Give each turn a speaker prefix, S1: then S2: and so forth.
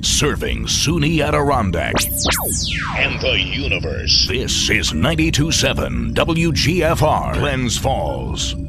S1: Serving SUNY Adirondack and the universe. This is 92.7 WGFR, Glens Falls.